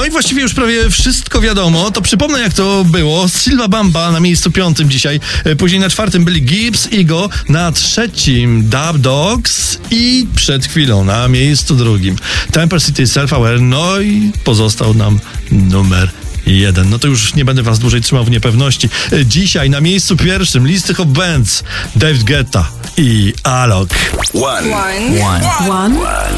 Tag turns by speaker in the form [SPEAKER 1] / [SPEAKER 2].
[SPEAKER 1] No i właściwie już prawie wszystko wiadomo. To przypomnę, jak to było. Silva Bamba na miejscu 5 dzisiaj. Później na 4 byli Gibbs, Igo. Na 3 Dub Dogs i przed chwilą na miejscu 2 Temper City Self-Aware. No i pozostał nam numer 1. No to już nie będę was dłużej trzymał w niepewności. Dzisiaj na miejscu 1 listy Hot Bands David Guetta i Alok.
[SPEAKER 2] One.